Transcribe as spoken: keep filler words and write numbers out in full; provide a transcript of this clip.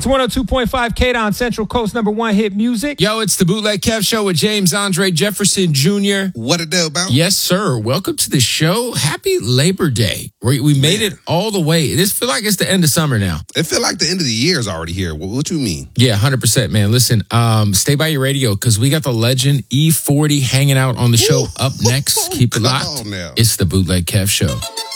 one oh two point five K on Central Coast number one hit music. Yo, it's the Bootleg Kev Show with James Andre Jefferson Junior What it do about? Yes, sir. Welcome to the show. Happy Labor Day. We, we made Man. it all the way. This feel like it's the end of summer now. It feel like the end of the year is already here. What, what you mean? Yeah, one hundred percent, man. Listen, um, stay by your radio because we got the legend E forty hanging out on the show up next. Keep it locked. Now. It's the Bootleg Kev Show.